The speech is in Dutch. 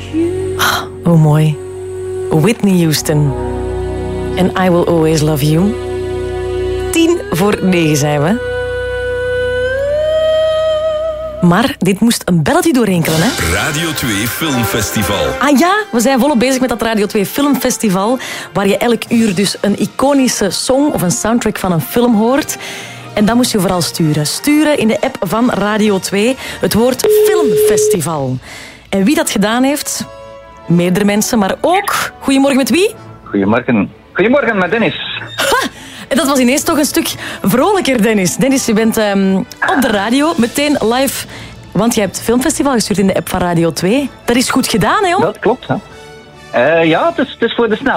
Oh, mooi. Whitney Houston. And I Will Always Love You. 8:50 zijn we. Maar dit moest een belletje doorrinkelen, hè? Radio 2 Filmfestival. Ah ja, we zijn volop bezig met dat Radio 2 Filmfestival, waar je elk uur dus een iconische song of een soundtrack van een film hoort. En dat moest je vooral sturen. Sturen in de app van Radio 2 het woord Filmfestival. En wie dat gedaan heeft? Meerdere mensen, maar ook... Goedemorgen met wie? Goedemorgen. Goedemorgen met Dennis. Ha! En dat was ineens toch een stuk vrolijker, Dennis. Dennis, je bent op de radio, meteen live. Want je hebt Filmfestival gestuurd in de app van Radio 2. Dat is goed gedaan, hè, jong? Dat klopt, hè. Ja, het is voor de snel.